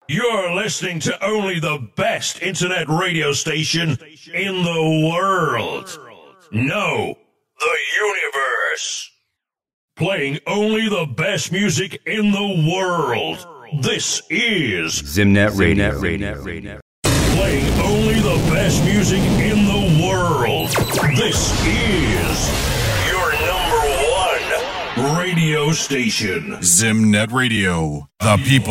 You're listening to only the best internet radio station in the world. No, the universe. Playing only the best music in the world. This is Zimnet Radio. Playing only the best music in the world. This is your number one radio station. Zimnet Radio. The people.